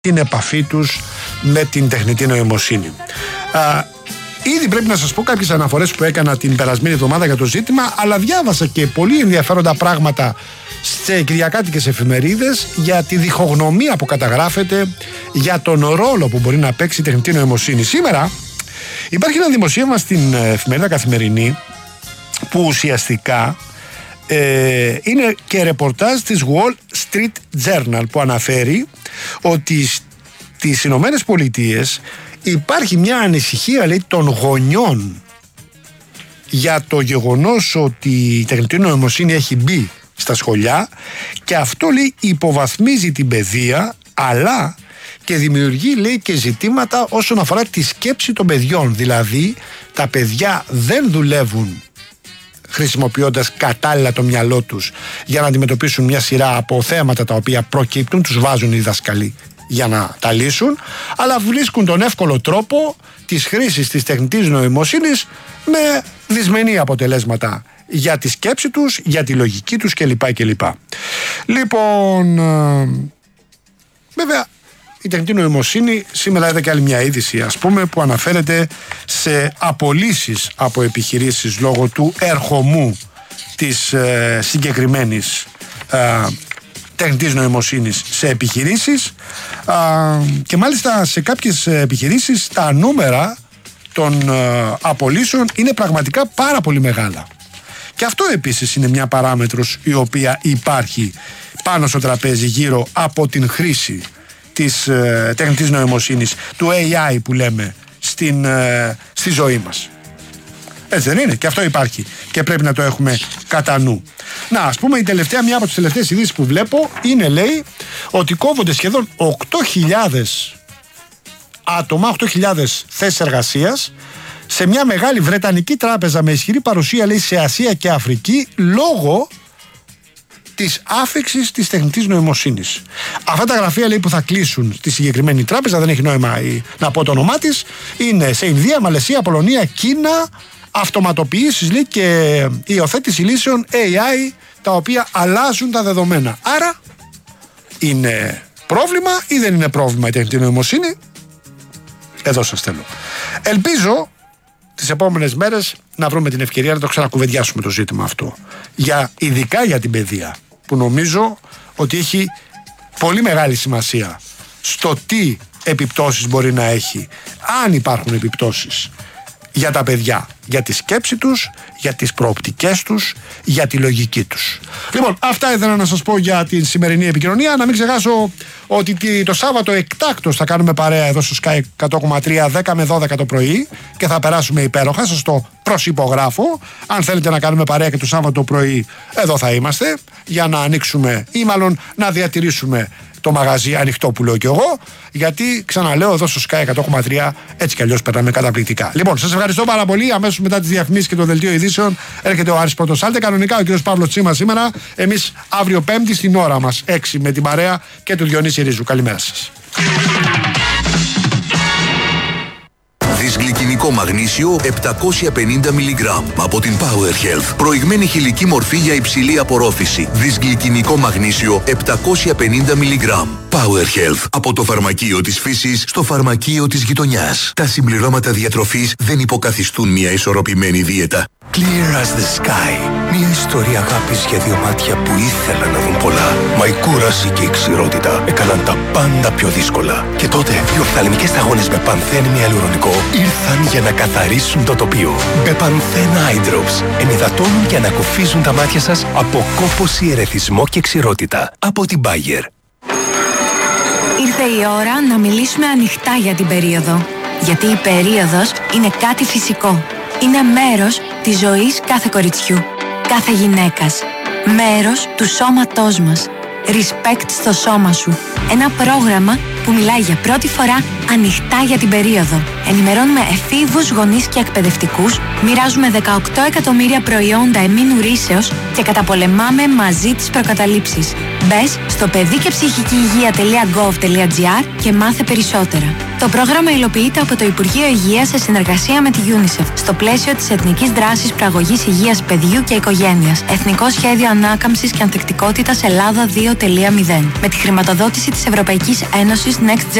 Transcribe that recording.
την επαφή τους με την τεχνητή νοημοσύνη. Ήδη πρέπει να σας πω κάποιες αναφορές που έκανα την περασμένη εβδομάδα για το ζήτημα, αλλά διάβασα και πολύ ενδιαφέροντα πράγματα σε κυριακάτικες εφημερίδες για τη διχογνωμία που καταγράφεται για τον ρόλο που μπορεί να παίξει η τεχνητή νοημοσύνη. Σήμερα υπάρχει ένα δημοσίευμα στην εφημερίδα Καθημερινή που ουσιαστικά είναι και ρεπορτάζ της Wall Street Journal, που αναφέρει ότι στις Ηνωμένες Πολιτείες υπάρχει μια ανησυχία, λέει, των γονιών για το γεγονός ότι η τεχνητή νοημοσύνη έχει μπει στα σχολιά και αυτό, λέει, υποβαθμίζει την παιδεία, αλλά και δημιουργεί, λέει, και ζητήματα όσον αφορά τη σκέψη των παιδιών. Δηλαδή τα παιδιά δεν δουλεύουν χρησιμοποιώντας κατάλληλα το μυαλό τους για να αντιμετωπίσουν μια σειρά από θέματα τα οποία προκύπτουν, τους βάζουν οι δασκαλοί για να τα λύσουν, αλλά βρίσκουν τον εύκολο τρόπο της χρήσης της τεχνητής νοημοσύνης με δυσμενή αποτελέσματα για τη σκέψη τους, για τη λογική τους κλπ. Λοιπόν, βέβαια η τεχνητή νοημοσύνη σήμερα είδε και άλλη μια είδηση, ας πούμε, που αναφέρεται σε απολύσεις από επιχειρήσεις λόγω του ερχομού της συγκεκριμένης τεχνητής νοημοσύνης σε επιχειρήσεις, και μάλιστα σε κάποιες επιχειρήσεις τα νούμερα των απολύσεων είναι πραγματικά πάρα πολύ μεγάλα. Και αυτό επίσης είναι μια παράμετρος η οποία υπάρχει πάνω στο τραπέζι γύρω από την χρήση της τεχνητής νοημοσύνης, του AI που λέμε στη ζωή μας. Έτσι δεν είναι? Και αυτό υπάρχει και πρέπει να το έχουμε κατά νου. Να, ας πούμε, μια από τις τελευταίες ειδήσεις που βλέπω είναι, λέει, ότι κόβονται σχεδόν 8.000 άτομα, 8.000 θέσεις εργασίας σε μια μεγάλη βρετανική τράπεζα με ισχυρή παρουσία, λέει, σε Ασία και Αφρική, λόγω της άφιξης της τεχνητής νοημοσύνης. Αυτά τα γραφεία, λέει, που θα κλείσουν στη συγκεκριμένη τράπεζα, δεν έχει νόημα να πω το όνομά της, είναι σε Ινδία, Μαλαισία, Πολωνία, Κίνα, αυτοματοποιήσεις, λέει, και υιοθέτηση λύσεων AI τα οποία αλλάζουν τα δεδομένα. Άρα είναι πρόβλημα ή δεν είναι πρόβλημα η τεχνητή νοημοσύνη? Εδώ σας θέλω. Ελπίζω τις επόμενες μέρες να βρούμε την ευκαιρία να το ξανακουβεντιάσουμε το ζήτημα αυτό, ειδικά για την παιδεία, που νομίζω ότι έχει πολύ μεγάλη σημασία στο τι επιπτώσεις μπορεί να έχει, αν υπάρχουν επιπτώσεις για τα παιδιά, για τη σκέψη τους, για τις προοπτικές τους, για τη λογική τους. Λοιπόν, αυτά ήθελα να σας πω για την σημερινή επικοινωνία. Να μην ξεχάσω ότι το Σάββατο εκτάκτως θα κάνουμε παρέα εδώ στο Sky 100,3 10 με 12 το πρωί και θα περάσουμε υπέροχα. Σας το προσυπογράφω. Αν θέλετε να κάνουμε παρέα και το Σάββατο πρωί, εδώ θα είμαστε για να ανοίξουμε ή μάλλον να διατηρήσουμε το μαγαζί ανοιχτό, που λέω κι εγώ, γιατί ξαναλέω, εδώ στο Sky 100,3 έτσι κι αλλιώς περνάμε καταπληκτικά. Λοιπόν, σας ευχαριστώ πάρα πολύ. Αμέσως μετά τις διαφημίσεις και το δελτίο ειδήσεων έρχεται ο Άρης Πρωτοσάλτε. Κανονικά ο κ. Παύλος Τσίμας σήμερα. Εμείς αύριο Πέμπτη στην ώρα μας 6 με την παρέα και του Διονύση Ρίζου. Καλημέρα σας. Δυσγλυκινικό μαγνήσιο 750 μιλιγκράμμ από την Power Health. Προηγμένη χηλική μορφή για υψηλή απορρόφηση. Δυσγλυκινικό μαγνήσιο 750 μιλιγκράμμ. Power Health. Από το φαρμακείο της φύσης στο φαρμακείο της γειτονιάς. Τα συμπληρώματα διατροφής δεν υποκαθιστούν μια ισορροπημένη δίαιτα. Clear as the sky. Μια ιστορία αγάπης για δύο μάτια που ήθελαν να δουν πολλά. Μα η κούραση και η ξηρότητα έκαναν τα πάντα πιο δύσκολα. Και τότε οι οφθαλμικές σταγόνες Μπεπανθέν με ιαλουρονικό ήρθαν για να καθαρίσουν το τοπίο. Μπεπανθέν Eye Drops ενυδατώνουν και ανακουφίζουν τα μάτια σας από κόπωση, ερεθισμό και ξηρότητα. Από την Bayer. Ήρθε η ώρα να μιλήσουμε ανοιχτά για την περίοδο. Γιατί η περίοδος είναι κάτι φυσικό. Είναι μέρος της ζωής κάθε κοριτσιού, κάθε γυναίκας. Μέρος του σώματός μας. Respect στο σώμα σου. Ένα πρόγραμμα που μιλάει για πρώτη φορά ανοιχτά για την περίοδο. Ενημερώνουμε εφήβους, γονείς και εκπαιδευτικούς, μοιράζουμε 18 εκατομμύρια προϊόντα εμμήνου ρύσεως και καταπολεμάμε μαζί τις προκαταλήψεις. Μπες στο παιδικεψυχικηυγεία.gov.gr και μάθε περισσότερα. Το πρόγραμμα υλοποιείται από το Υπουργείο Υγείας σε συνεργασία με τη UNICEF στο πλαίσιο της Εθνικής Δράσης Προαγωγής Υγείας Παιδιού και Οικογένειας. Εθνικό Σχέδιο Ανάκαμψης και Ανθεκτικότητας Ελλάδα 2.0. Με τη χρηματοδότηση της Ευρωπαϊκής Ένωσης Next